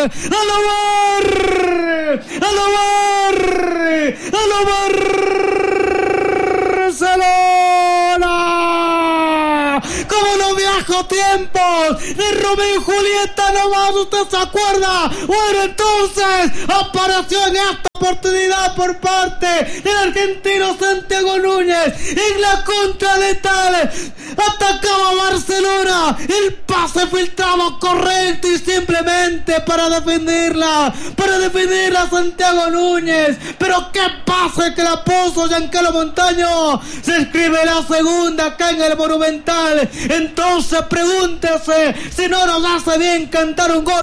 Barcelona. Como los viejos tiempos de Romeo y Julieta, nomás usted se acuerda. Bueno, entonces apareció en esta oportunidad por parte del argentino Santiago Núñez en la contra letal. Atacaba a Barcelona, el pase filtrado correcto y simplemente para defenderla Santiago Núñez. Pero qué pase que la puso Giancarlo Montaño. Se escribe la segunda acá en el Monumental. Entonces pregúntese si no nos hace bien cantar un gol